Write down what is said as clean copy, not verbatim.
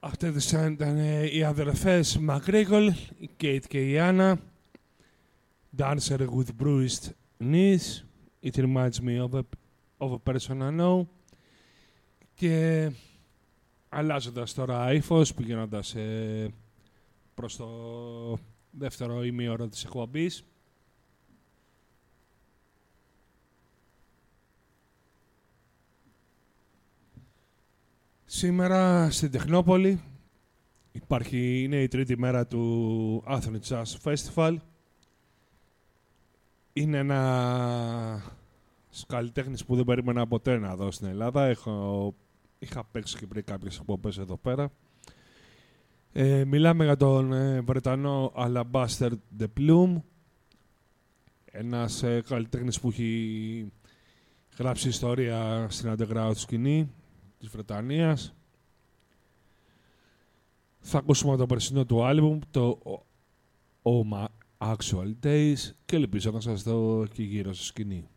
Αυτές ήταν οι αδερφές McGregor, η Kate και η Anna. Dancer with bruised knees. It reminds me of a person I know. Και αλλάζοντας τώρα ύφος, πηγαίνοντας προς το δεύτερο ημίωρο της εκπομπής. Σήμερα στην Τεχνόπολη είναι η τρίτη μέρα του Athens Jazz Festival. Είναι ένα καλλιτέχνης που δεν περίμενα ποτέ να δω στην Ελλάδα. Είχα παίξει και πριν κάποιες εκπομπές εδώ πέρα. Μιλάμε για τον Βρετανό Alabaster De Plume. Ένας καλλιτέχνης που έχει γράψει ιστορία στην underground σκηνή της Βρετανίας. Θα ακούσουμε το περσινό του άλμπουμ, το Oh My Actual Days, και ελπίζω να σας δω εκεί γύρω στη σκηνή.